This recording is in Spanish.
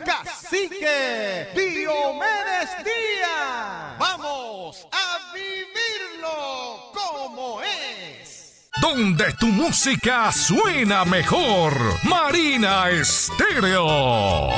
Cacique Diomedes Díaz. Vamos a vivirlo como es. Donde tu música suena mejor. Marina Estéreo.